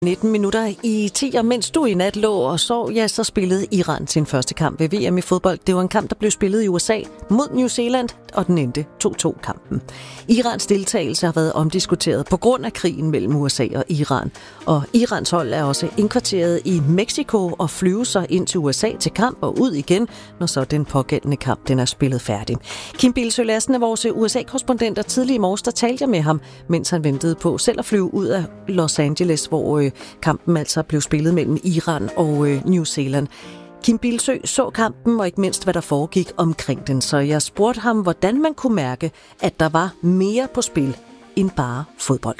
19 minutter i 10, og mens du i nat lå og sov, ja, så spillede Iran sin første kamp ved VM i fodbold. Det var en kamp, der blev spillet i USA mod New Zealand, og den endte 2-2-kampen. Irans deltagelse har været omdiskuteret på grund af krigen mellem USA og Iran. Og Irans hold er også indkvarteret i Mexico og flyver sig ind til USA til kamp og ud igen, når så den pågældende kamp den er spillet færdig. Kim Bildsøe Lassen er vores USA-korrespondent, og tidlig i morges der talte jeg med ham, mens han ventede på selv at flyve ud af Los Angeles, hvor kampen altså blev spillet mellem Iran og New Zealand. Kim Bildsøe så kampen, og ikke mindst, hvad der foregik omkring den. Så jeg spurgte ham, hvordan man kunne mærke, at der var mere på spil end bare fodbold.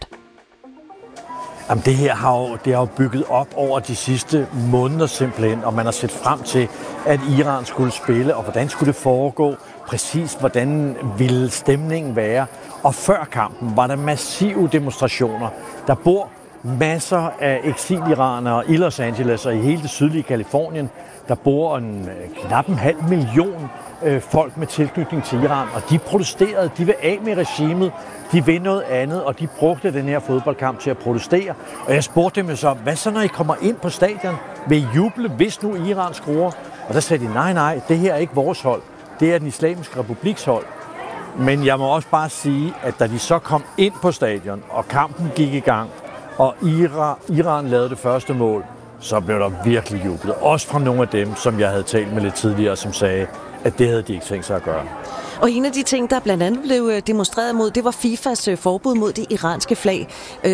Jamen, det her har jo bygget op over de sidste måneder simpelthen, og man har set frem til, at Iran skulle spille, og hvordan skulle det foregå, præcis hvordan ville stemningen være. Og før kampen var der massive demonstrationer. Der bor masser af eksiliranere i Los Angeles og i hele det sydlige Californien. Der bor knap 500.000 folk med tilknytning til Iran, og de protesterede, de vil af med regimet, de vil noget andet, og de brugte den her fodboldkamp til at protestere. Og jeg spurgte dem jo så, hvad så når I kommer ind på stadion? Vil I juble, hvis nu Iran skruer? Og der sagde de, nej, det her er ikke vores hold, det er den islamiske republiks hold. Men jeg må også bare sige, at da de så kom ind på stadion, og kampen gik i gang, og Iran lavede det første mål, så blev der virkelig jublet. Også fra nogle af dem, som jeg havde talt med lidt tidligere, som sagde, at det havde de ikke tænkt sig at gøre. Og en af de ting, der blandt andet blev demonstreret mod, det var FIFAs forbud mod det iranske flag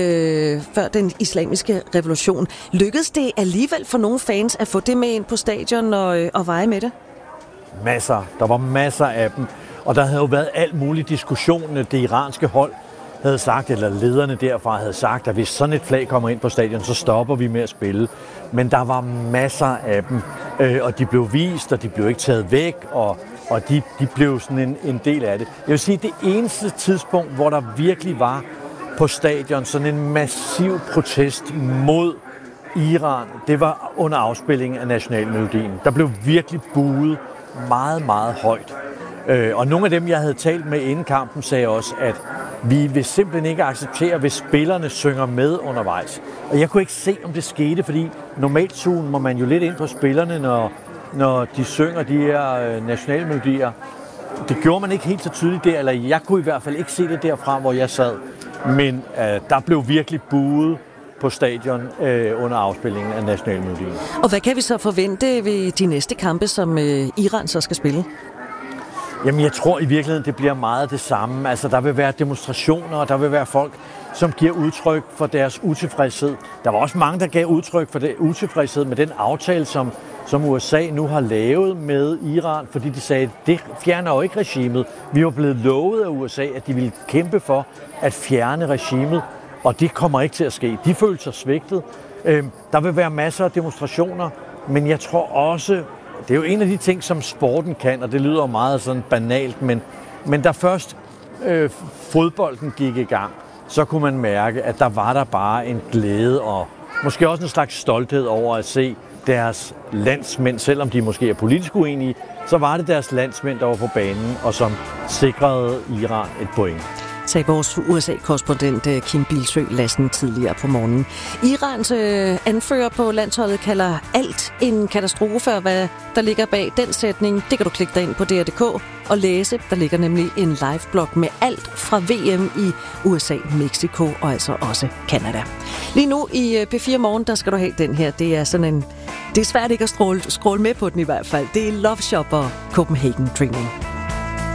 før den islamiske revolution. Lykkedes det alligevel for nogle fans at få det med ind på stadion og veje med det? Masser. Der var masser af dem. Og der havde jo været alt muligt diskussion. Det iranske hold havde sagt, eller lederne derfra havde sagt, at hvis sådan et flag kommer ind på stadion, så stopper vi med at spille. Men der var masser af dem, og de blev vist, og de blev ikke taget væk, og de blev sådan en del af det. Jeg vil sige, det eneste tidspunkt, hvor der virkelig var på stadion sådan en massiv protest mod Iran, det var under afspillingen af nationalmelodien. Der blev virkelig buet meget, meget højt. Og nogle af dem, jeg havde talt med inden kampen, sagde også, at vi vil simpelthen ikke acceptere, hvis spillerne synger med undervejs. Og jeg kunne ikke se, om det skete, fordi normalt zoomer må man jo lidt ind på spillerne, når de synger de her nationalmelodier. Det gjorde man ikke helt så tydeligt der, eller jeg kunne i hvert fald ikke se det derfra, hvor jeg sad. Men der blev virkelig buet på stadion under afspillingen af nationalmelodien. Og hvad kan vi så forvente ved de næste kampe, som Iran så skal spille? Jamen, jeg tror i virkeligheden, det bliver meget det samme. Altså, der vil være demonstrationer, og der vil være folk, som giver udtryk for deres utilfredshed. Der var også mange, der gav udtryk for det utilfredshed med den aftale, som USA nu har lavet med Iran, fordi de sagde, at det fjerner jo ikke regimet. Vi var blevet lovet af USA, at de ville kæmpe for at fjerne regimet, og det kommer ikke til at ske. De føler sig svigtet. Der vil være masser af demonstrationer, men jeg tror også, det er jo en af de ting, som sporten kan, og det lyder meget sådan banalt, men da først fodbolden gik i gang, så kunne man mærke, at der var der bare en glæde og måske også en slags stolthed over at se deres landsmænd, selvom de måske er politisk uenige, så var det deres landsmænd, der var på banen, og som sikrede Iran et point. Sagde vores USA-korrespondent Kim Bildsøe Lassen tidligere på morgenen. Irans anfører på landsholdet kalder alt en katastrofe, og hvad der ligger bag den sætning, det kan du klikke dig ind på DR.dk og læse. Der ligger nemlig en live-blog med alt fra VM i USA, Mexico og altså også Canada. Lige nu i P4 Morgen, der skal du have den her. Det er sådan det er svært ikke at scrolle med på den i hvert fald. Det er Love Shop og Copenhagen Dreaming.